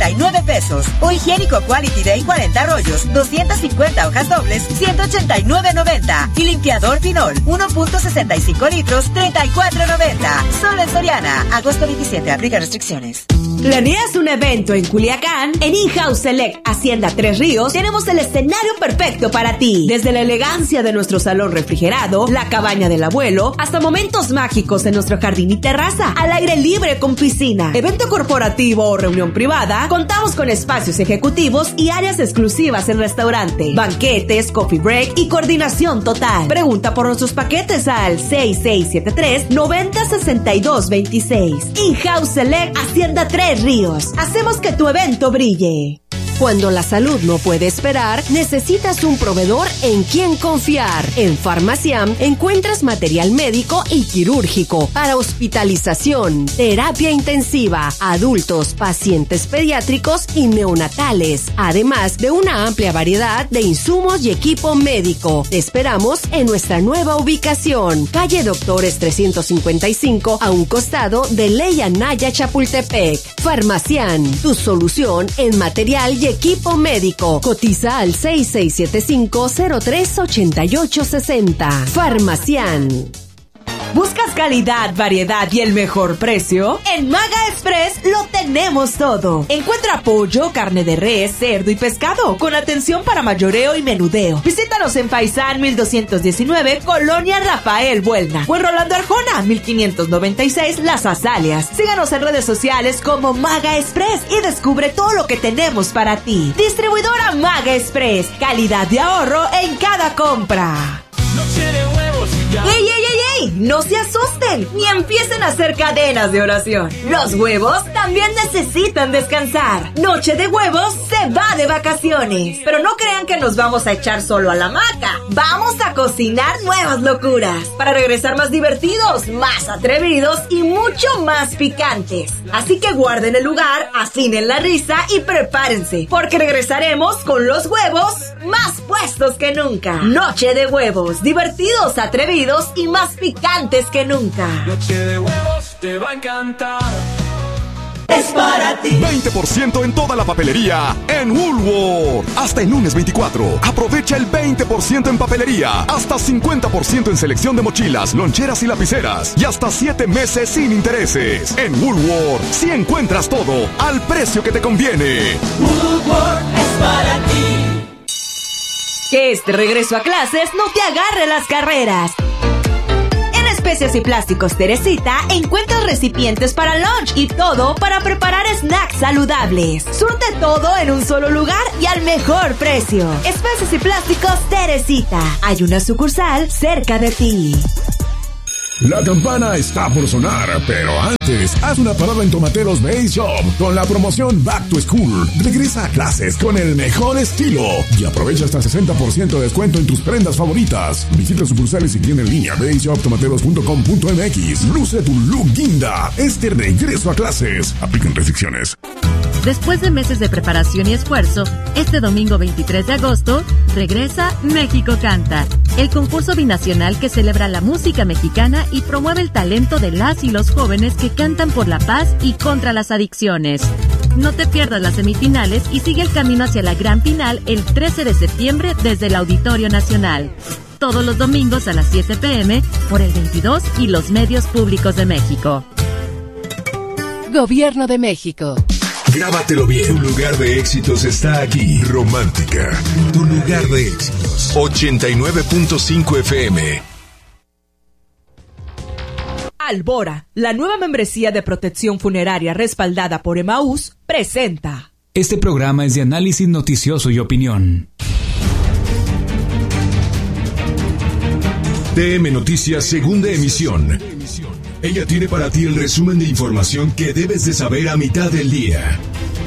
199 pesos. O higiénico Quality Day 40 rollos, 250 hojas dobles, 189.90. Y limpiador Pinol, 1.65 litros, 34.90. Solo en Soriana. Agosto 27. Aplica restricciones. ¿Planeas un evento en Culiacán? En In-House Select Hacienda Tres Ríos tenemos el escenario perfecto para ti. Desde la elegancia de nuestro salón refrigerado, la cabaña del abuelo, hasta momentos mágicos en nuestro jardín y terraza, al aire libre con piscina. Evento corporativo o reunión privada, contamos con espacios ejecutivos y áreas exclusivas en restaurante, banquetes, coffee break y coordinación total. Pregunta por nuestros paquetes al 6673-906226. In-House Select Hacienda Tres Ríos. Hacemos que tu evento brille. Cuando la salud no puede esperar, necesitas un proveedor en quien confiar. En Farmaciam encuentras material médico y quirúrgico para hospitalización, terapia intensiva, adultos, pacientes pediátricos y neonatales, además de una amplia variedad de insumos y equipo médico. Te esperamos en nuestra nueva ubicación, calle Doctores 355, a un costado de Ley Anaya Chapultepec. Farmaciam, tu solución en material y equipo médico. Cotiza al 6675-038860. Farmaciam. ¿Buscas calidad, variedad y el mejor precio? En Maga Express lo tenemos todo. Encuentra pollo, carne de res, cerdo y pescado con atención para mayoreo y menudeo. Visítanos en Faisán 1219, Colonia Rafael Buelna, o en Rolando Arjona 1596, Las Azalias. Síganos en redes sociales como Maga Express y descubre todo lo que tenemos para ti. Distribuidora Maga Express, calidad de ahorro en cada compra. Noche de huevos. ¡Ey, ey, ey, ey! No se asusten ni empiecen a hacer cadenas de oración. Los huevos también necesitan descansar. Noche de Huevos se va de vacaciones. Pero no crean que nos vamos a echar solo a la hamaca. Vamos a cocinar nuevas locuras para regresar más divertidos, más atrevidos y mucho más picantes. Así que guarden el lugar, afinen la risa y prepárense, porque regresaremos con los huevos más puestos que nunca. Noche de Huevos, divertidos, atrevidos y más picantes que nunca. Noche de huevos te va a encantar. Es para ti. 20% en toda la papelería en Woolworth. Hasta el lunes 24. Aprovecha el 20% en papelería. Hasta 50% en selección de mochilas, loncheras y lapiceras. Y hasta 7 meses sin intereses. En Woolworth, si encuentras todo al precio que te conviene. Woolworth es para ti. Que este regreso a clases no te agarre las carreras. En Especias y Plásticos Teresita encuentras recipientes para lunch y todo para preparar snacks saludables. Surte todo en un solo lugar y al mejor precio. Especias y Plásticos Teresita. Hay una sucursal cerca de ti. La campana está por sonar, pero antes, haz una parada en Tomateros Base Shop con la promoción Back to School. Regresa a clases con el mejor estilo y aprovecha hasta 60% de descuento en tus prendas favoritas. Visita sucursales y tienda en línea baseshoptomateros.com.mx. Luce tu look guinda este regreso a clases. Aplican restricciones. Después de meses de preparación y esfuerzo, este domingo 23 de agosto, regresa México Canta, el concurso binacional que celebra la música mexicana y promueve el talento de las y los jóvenes que cantan por la paz y contra las adicciones. No te pierdas las semifinales y sigue el camino hacia la gran final el 13 de septiembre desde el Auditorio Nacional. Todos los domingos a las 7 p.m. por el 22 y los medios públicos de México. Gobierno de México. Grábatelo bien. Tu lugar de éxitos está aquí. Romántica. Tu lugar de éxitos. 89.5 FM. Albora, la nueva membresía de protección funeraria respaldada por Emaús, presenta. Este programa es de análisis noticioso y opinión. TM Noticias, segunda emisión. Ella tiene para ti el resumen de información que debes de saber a mitad del día.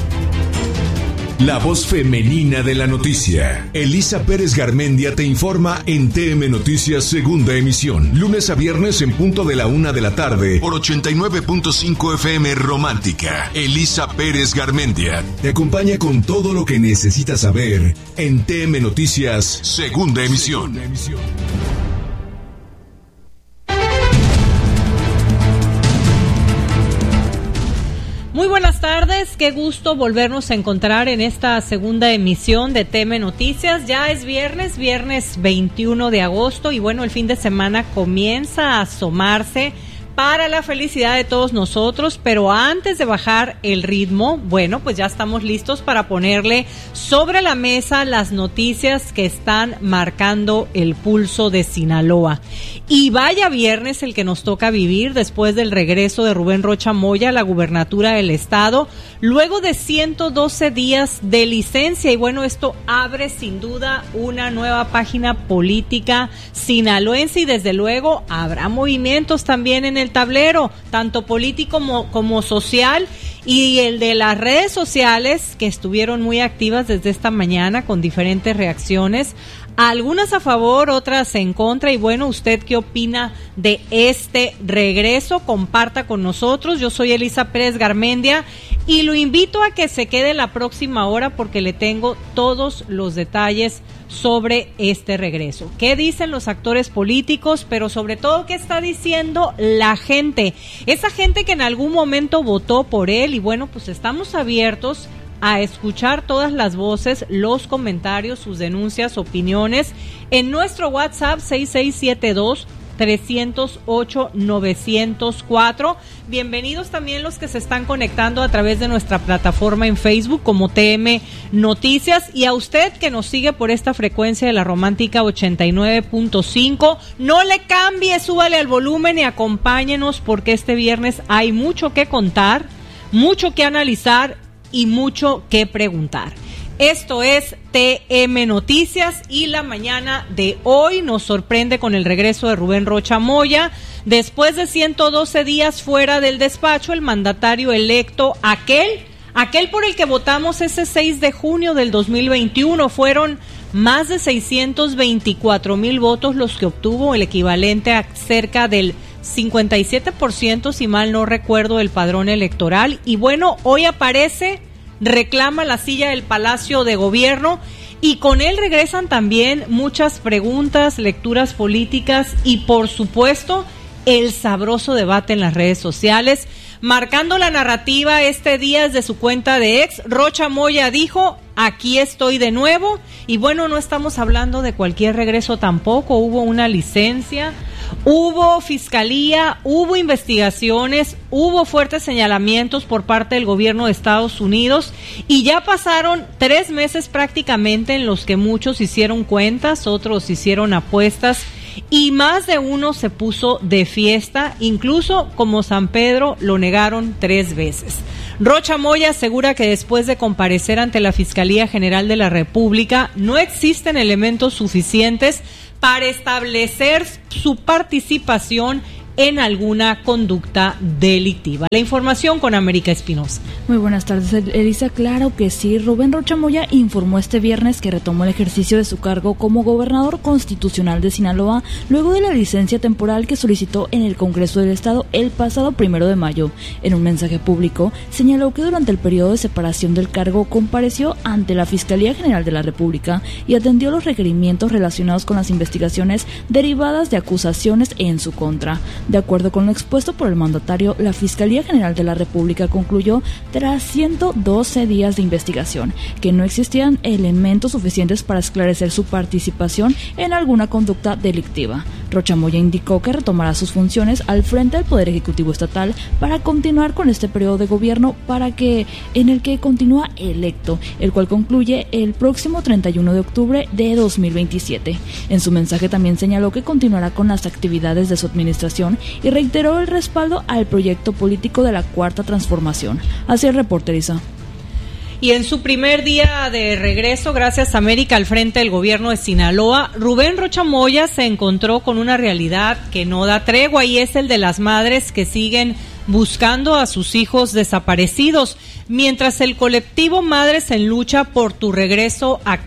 La voz femenina de la noticia. Elisa Pérez Garmendia te informa en TM Noticias, segunda emisión. Lunes a viernes en punto de la 1 de la tarde. Por 89.5 FM Romántica. Elisa Pérez Garmendia te acompaña con todo lo que necesitas saber en TM Noticias, segunda emisión. Muy buenas tardes, qué gusto volvernos a encontrar en esta segunda emisión de TM Noticias. Ya es viernes 21 de agosto y bueno, el fin de semana comienza a asomarse para la felicidad de todos nosotros, pero antes de bajar el ritmo, bueno, pues ya estamos listos para ponerle sobre la mesa las noticias que están marcando el pulso de Sinaloa. Y vaya viernes el que nos toca vivir después del regreso de Rubén Rocha Moya a la gubernatura del estado, luego de 112 días de licencia. Y bueno, esto abre sin duda una nueva página política sinaloense y desde luego habrá movimientos también en el tablero, tanto político como social, y el de las redes sociales que estuvieron muy activas desde esta mañana con diferentes reacciones, algunas a favor, otras en contra. Y bueno, ¿usted qué opina de este regreso? Comparta con nosotros. Yo soy Elisa Pérez Garmendia y lo invito a que se quede la próxima hora porque le tengo todos los detalles sobre este regreso. ¿Qué dicen los actores políticos? Pero sobre todo, ¿qué está diciendo la gente? Esa gente que en algún momento votó por él. Y bueno, pues estamos abiertos a escuchar todas las voces, los comentarios, sus denuncias, opiniones en nuestro WhatsApp 6672-308-904. Bienvenidos también los que se están conectando a través de nuestra plataforma en Facebook como TM Noticias, y a usted que nos sigue por esta frecuencia de la Romántica 89.5, no le cambie, súbale al volumen y acompáñenos porque este viernes hay mucho que contar, mucho que analizar y mucho que preguntar. Esto es TM Noticias y la mañana de hoy nos sorprende con el regreso de Rubén Rocha Moya. Después de 112 días fuera del despacho, el mandatario electo, aquel por el que votamos ese 6 de junio del 2021, fueron más de 624,000 votos los que obtuvo, el equivalente a cerca del 57%, si mal no recuerdo, del padrón electoral. Y bueno, hoy aparece, reclama la silla del Palacio de Gobierno y con él regresan también muchas preguntas, lecturas políticas y por supuesto el sabroso debate en las redes sociales. Marcando la narrativa este día desde su cuenta de ex, Rocha Moya dijo: aquí estoy de nuevo. Y bueno, no estamos hablando de cualquier regreso tampoco, hubo una licencia, hubo fiscalía, hubo investigaciones, hubo fuertes señalamientos por parte del gobierno de Estados Unidos y ya pasaron 3 meses prácticamente en los que muchos hicieron cuentas, otros hicieron apuestas y más de uno se puso de fiesta, incluso como San Pedro lo negaron 3 veces. Rocha Moya asegura que después de comparecer ante la Fiscalía General de la República no existen elementos suficientes para establecer su participación en alguna conducta delictiva. La información con América Espinosa. Muy buenas tardes, Elisa. Claro que sí. Rubén Rocha Moya informó este viernes que retomó el ejercicio de su cargo como gobernador constitucional de Sinaloa luego de la licencia temporal que solicitó en el Congreso del Estado el pasado 1 de mayo. En un mensaje público, señaló que durante el periodo de separación del cargo compareció ante la Fiscalía General de la República y atendió los requerimientos relacionados con las investigaciones derivadas de acusaciones en su contra. De acuerdo con lo expuesto por el mandatario, la Fiscalía General de la República concluyó tras 112 días de investigación que no existían elementos suficientes para esclarecer su participación en alguna conducta delictiva. Rocha Moya indicó que retomará sus funciones al frente del Poder Ejecutivo Estatal para continuar con este periodo de gobierno en el que continúa electo, el cual concluye el próximo 31 de octubre de 2027. En su mensaje también señaló que continuará con las actividades de su administración y reiteró el respaldo al proyecto político de la Cuarta Transformación. Así el reporte, Elisa. Y en su primer día de regreso, gracias a América, al frente del gobierno de Sinaloa, Rubén Rocha Moya se encontró con una realidad que no da tregua y es el de las madres que siguen buscando a sus hijos desaparecidos, mientras el colectivo Madres en Lucha por tu regreso a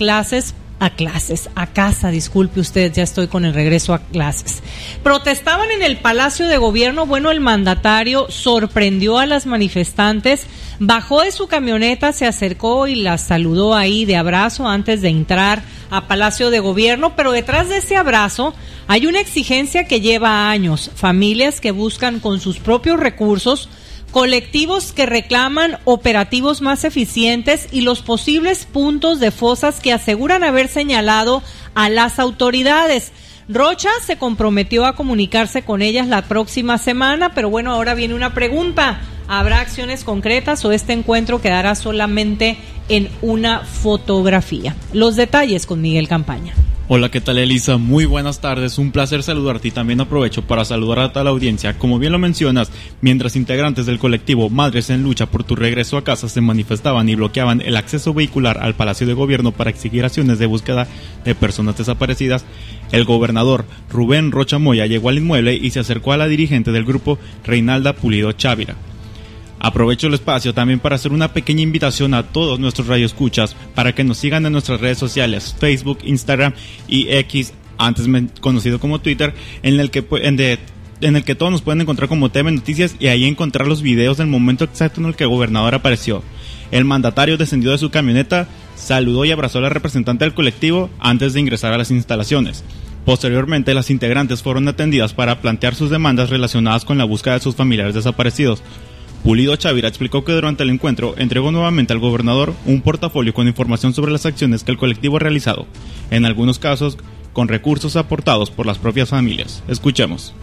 casa, disculpe usted, ya estoy con el regreso a clases. Protestaban en el Palacio de Gobierno. Bueno, el mandatario sorprendió a las manifestantes, bajó de su camioneta, se acercó y las saludó ahí de abrazo antes de entrar a Palacio de Gobierno, pero detrás de ese abrazo hay una exigencia que lleva años, familias que buscan con sus propios recursos colectivos que reclaman operativos más eficientes y los posibles puntos de fosas que aseguran haber señalado a las autoridades. Rocha se comprometió a comunicarse con ellas la próxima semana, pero bueno, ahora viene una pregunta. ¿Habrá acciones concretas o este encuentro quedará solamente en una fotografía? Los detalles con Miguel Campaña. Hola, ¿qué tal, Elisa? Muy buenas tardes, un placer saludarte y también aprovecho para saludar a toda la audiencia. Como bien lo mencionas, mientras integrantes del colectivo Madres en Lucha por tu regreso a casa se manifestaban y bloqueaban el acceso vehicular al Palacio de Gobierno para exigir acciones de búsqueda de personas desaparecidas, el gobernador Rubén Rocha Moya llegó al inmueble y se acercó a la dirigente del grupo, Reinalda Pulido Chávira. Aprovecho el espacio también para hacer una pequeña invitación a todos nuestros radioescuchas para que nos sigan en nuestras redes sociales, Facebook, Instagram y X, antes conocido como Twitter, en el que todos nos pueden encontrar como TM Noticias y ahí encontrar los videos del momento exacto en el que el gobernador apareció. El mandatario descendió de su camioneta, saludó y abrazó a la representante del colectivo antes de ingresar a las instalaciones. Posteriormente, las integrantes fueron atendidas para plantear sus demandas relacionadas con la búsqueda de sus familiares desaparecidos. Pulido Chávira explicó que durante el encuentro entregó nuevamente al gobernador un portafolio con información sobre las acciones que el colectivo ha realizado, en algunos casos con recursos aportados por las propias familias. Escuchemos.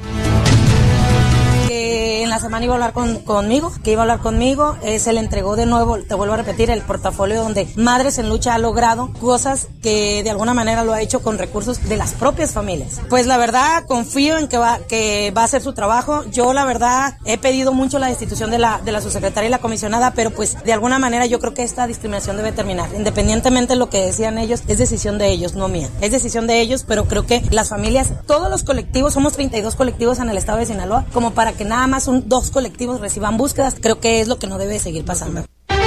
En la semana iba a hablar conmigo, se le entregó de nuevo, te vuelvo a repetir, el portafolio donde Madres en Lucha ha logrado cosas que de alguna manera lo ha hecho con recursos de las propias familias. Pues la verdad confío en que va a hacer su trabajo. Yo la verdad he pedido mucho la destitución de la subsecretaria y la comisionada, pero pues de alguna manera yo creo que esta discriminación debe terminar. Independientemente de lo que decían ellos, es decisión de ellos, no mía. Es decisión de ellos, pero creo que las familias, todos los colectivos, somos 32 colectivos en el estado de Sinaloa, como para que nada más dos colectivos reciban búsquedas, creo que es lo que no debe seguir pasando.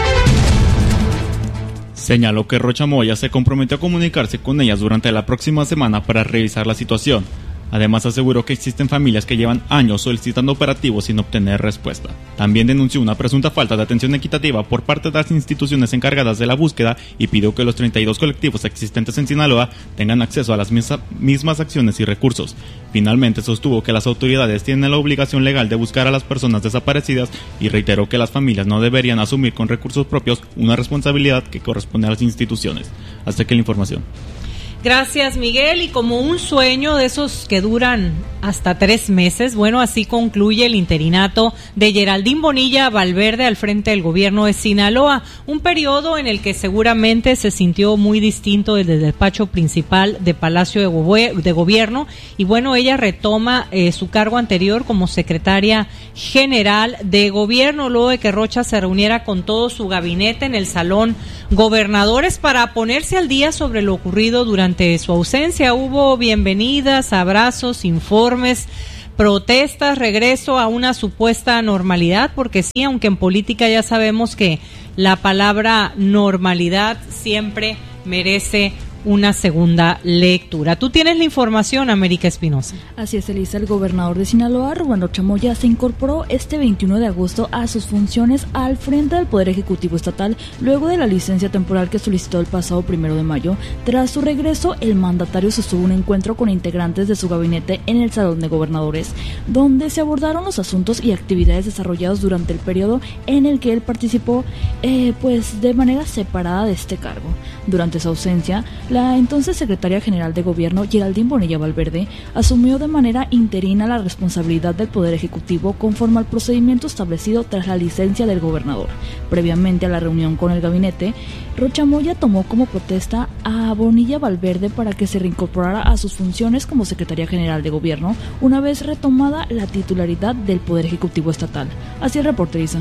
Señaló que Rocha Moya se comprometió a comunicarse con ellas durante la próxima semana para revisar la situación. Además, aseguró que existen familias que llevan años solicitando operativos sin obtener respuesta. También denunció una presunta falta de atención equitativa por parte de las instituciones encargadas de la búsqueda y pidió que los 32 colectivos existentes en Sinaloa tengan acceso a las mismas acciones y recursos. Finalmente, sostuvo que las autoridades tienen la obligación legal de buscar a las personas desaparecidas y reiteró que las familias no deberían asumir con recursos propios una responsabilidad que corresponde a las instituciones. Hasta aquí la información. Gracias, Miguel. Y como un sueño de esos que duran hasta 3 meses, bueno, así concluye el interinato de Geraldine Bonilla Valverde al frente del gobierno de Sinaloa, un periodo en el que seguramente se sintió muy distinto desde el despacho principal de Palacio de Gobierno, y bueno, ella retoma su cargo anterior como secretaria general de gobierno, luego de que Rocha se reuniera con todo su gabinete en el Salón Gobernadores para ponerse al día sobre lo ocurrido durante su ausencia. Hubo bienvenidas, abrazos, informes, protestas, regreso a una supuesta normalidad, porque sí, aunque en política ya sabemos que la palabra normalidad siempre merece una segunda lectura. Tú tienes la información, América Espinosa. Así es, Elisa. El gobernador de Sinaloa, Rubén Rocha Moya, se incorporó este 21 de agosto a sus funciones al frente del Poder Ejecutivo Estatal, luego de la licencia temporal que solicitó el pasado 1 de mayo. Tras su regreso, el mandatario sostuvo un encuentro con integrantes de su gabinete en el Salón de Gobernadores, donde se abordaron los asuntos y actividades desarrollados durante el periodo en el que él participó, pues de manera separada de este cargo. Durante su ausencia, la entonces secretaria general de Gobierno, Geraldine Bonilla Valverde, asumió de manera interina la responsabilidad del Poder Ejecutivo conforme al procedimiento establecido tras la licencia del gobernador. Previamente a la reunión con el gabinete, Rocha Moya tomó como protesta a Bonilla Valverde para que se reincorporara a sus funciones como secretaria general de Gobierno, una vez retomada la titularidad del Poder Ejecutivo Estatal. Así el reporte, Isa.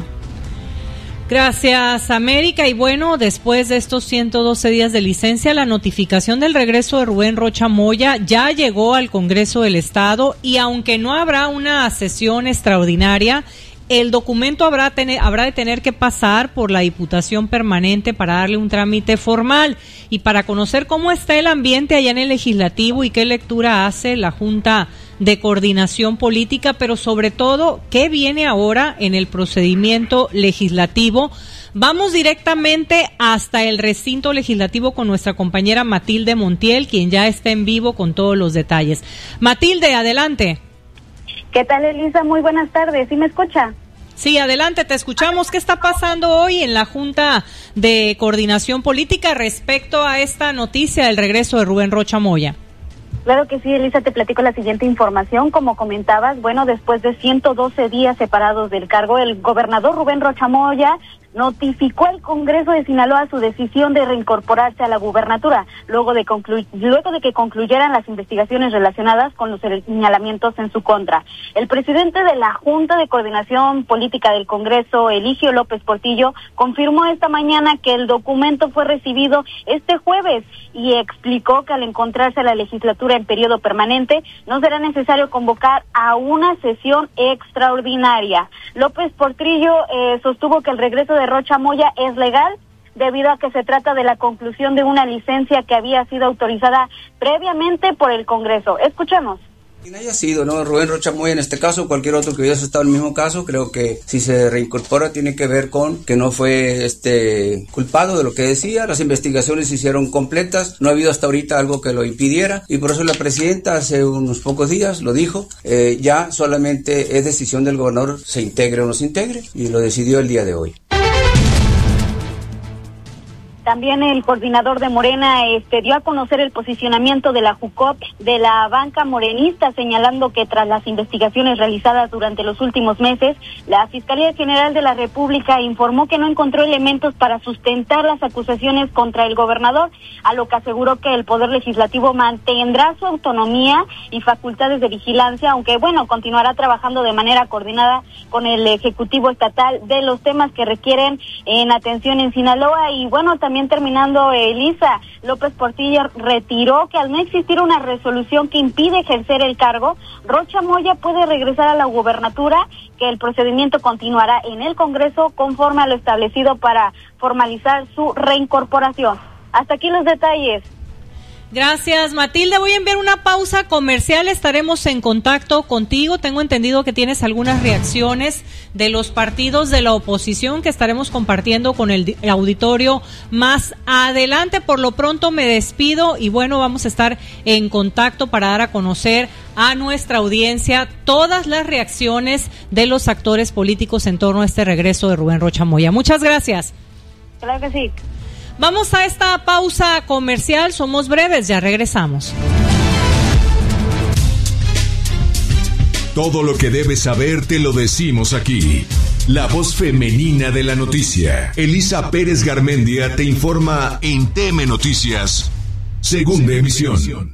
Gracias, América. Y bueno, después de estos 112 días de licencia, la notificación del regreso de Rubén Rocha Moya ya llegó al Congreso del Estado, y aunque no habrá una sesión extraordinaria, el documento habrá de tener que pasar por la Diputación Permanente para darle un trámite formal. Y para conocer cómo está el ambiente allá en el Legislativo y qué lectura hace la Junta de Coordinación Política, pero sobre todo qué viene ahora en el procedimiento legislativo, vamos directamente hasta el recinto legislativo con nuestra compañera Matilde Montiel, quien ya está en vivo con todos los detalles. Matilde, adelante. ¿Qué tal, Elisa? Muy buenas tardes. ¿Sí me escucha? Sí, adelante, te escuchamos. ¿Qué está pasando hoy en la Junta de Coordinación Política respecto a esta noticia del regreso de Rubén Rocha Moya? Claro que sí, Elisa, te platico la siguiente información. Como comentabas, bueno, después de 112 días separados del cargo, el gobernador Rubén Rocha Moya notificó al Congreso de Sinaloa su decisión de reincorporarse a la gubernatura, luego de que concluyeran las investigaciones relacionadas con los señalamientos en su contra. El presidente de la Junta de Coordinación Política del Congreso, Eligio López Portillo, confirmó esta mañana que el documento fue recibido este jueves y explicó que al encontrarse la legislatura en periodo permanente, no será necesario convocar a una sesión extraordinaria. López Portillo sostuvo que el regreso de Rocha Moya es legal debido a que se trata de la conclusión de una licencia que había sido autorizada previamente por el Congreso. Escuchemos. Quien haya sido, ¿no? Rubén Rocha Moya en este caso, cualquier otro que hubiese estado en el mismo caso, creo que si se reincorpora tiene que ver con que no fue culpado de lo que decía, las investigaciones se hicieron completas, no ha habido hasta ahorita algo que lo impidiera y por eso la presidenta hace unos pocos días lo dijo, ya solamente es decisión del gobernador se integre o no se integre y lo decidió el día de hoy. También el coordinador de Morena dio a conocer el posicionamiento de la JUCOP de la banca morenista, señalando que tras las investigaciones realizadas durante los últimos meses, la Fiscalía General de la República informó que no encontró elementos para sustentar las acusaciones contra el gobernador, a lo que aseguró que el Poder Legislativo mantendrá su autonomía y facultades de vigilancia, aunque continuará trabajando de manera coordinada con el Ejecutivo Estatal de los temas que requieren en atención en Sinaloa. Y también terminando, Elisa, López Portillo retiró que al no existir una resolución que impide ejercer el cargo, Rocha Moya puede regresar a la gubernatura, que el procedimiento continuará en el Congreso conforme a lo establecido para formalizar su reincorporación. Hasta aquí los detalles. Gracias, Matilde. Voy a enviar una pausa comercial. Estaremos en contacto contigo. Tengo entendido que tienes algunas reacciones de los partidos de la oposición que estaremos compartiendo con el auditorio más adelante. Por lo pronto me despido y vamos a estar en contacto para dar a conocer a nuestra audiencia todas las reacciones de los actores políticos en torno a este regreso de Rubén Rocha Moya. Muchas gracias. Claro que sí. Vamos a esta pausa comercial, somos breves, ya regresamos. Todo lo que debes saber te lo decimos aquí. La voz femenina de la noticia. Elisa Pérez Garmendia te informa en TM Noticias, segunda emisión.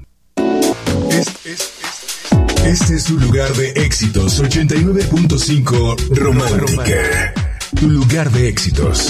Este es tu lugar de éxitos, 89.5 Romántica. Tu lugar de éxitos.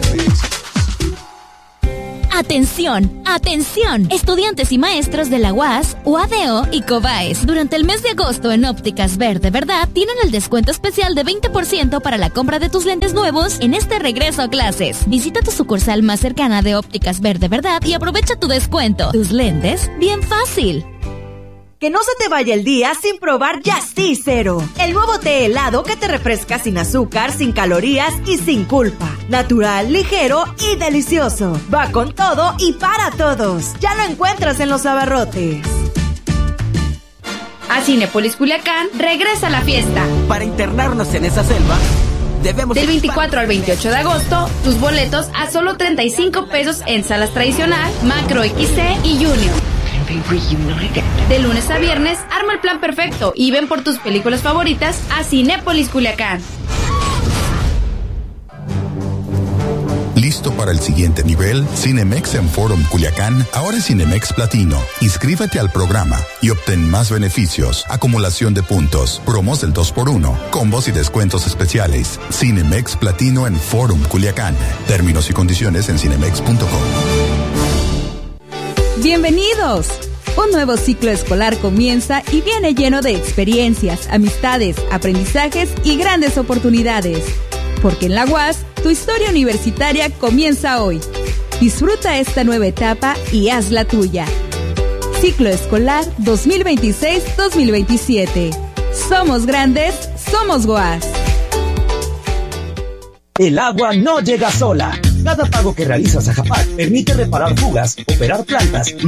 ¡Atención! ¡Atención! Estudiantes y maestros de la UAS, UADO y COBAES. Durante el mes de agosto en Ópticas Verde Verdad tienen el descuento especial de 20% para la compra de tus lentes nuevos en este regreso a clases. Visita tu sucursal más cercana de Ópticas Verde Verdad y aprovecha tu descuento. Tus lentes, bien fácil. Que no se te vaya el día sin probar Yastí Cero. El nuevo té helado que te refresca sin azúcar, sin calorías y sin culpa. Natural, ligero y delicioso. Va con todo y para todos. Ya lo encuentras en los abarrotes. A Cinépolis Culiacán regresa la fiesta. Para internarnos en esa selva, debemos... Del 24 al 28 de agosto, tus boletos a solo 35 pesos en salas tradicional, Macro XC y Junior. De lunes a viernes, arma el plan perfecto y ven por tus películas favoritas a Cinépolis Culiacán. ¿Listo para el siguiente nivel? Cinemex en Forum Culiacán ahora es Cinemex Platino. Inscríbete al programa y obtén más beneficios, acumulación de puntos, promos del 2x1, combos y descuentos especiales. Cinemex Platino en Forum Culiacán. Términos y condiciones en cinemex.com. ¡Bienvenidos! Un nuevo ciclo escolar comienza y viene lleno de experiencias, amistades, aprendizajes y grandes oportunidades. Porque en la UAS, tu historia universitaria comienza hoy. Disfruta esta nueva etapa y haz la tuya. Ciclo escolar 2026-2027. Somos grandes, somos UAS. El agua no llega sola. Cada pago que realizas a Japac permite reparar fugas, operar plantas